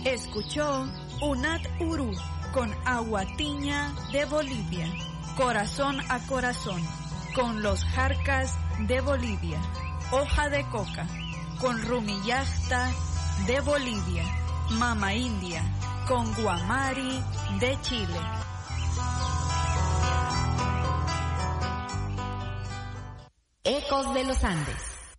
Escuchó Unat Uru con Agua Tiña de Bolivia, Corazón a Corazón con los Jarcas de Bolivia, Hoja de Coca con Rumillasta de Bolivia, Mama India con Guamari de Chile. Ecos de los Andes.